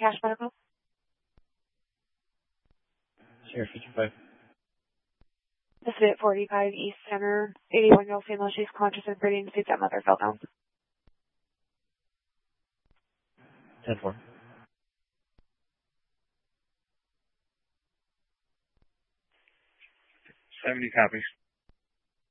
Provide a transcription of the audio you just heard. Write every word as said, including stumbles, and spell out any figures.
Cash Medical. Sheriff fifty-five. This is at forty-five East Center. eighty-one-year-old female. She's conscious and breathing. Seats that mother fell down. ten four. seventy copies.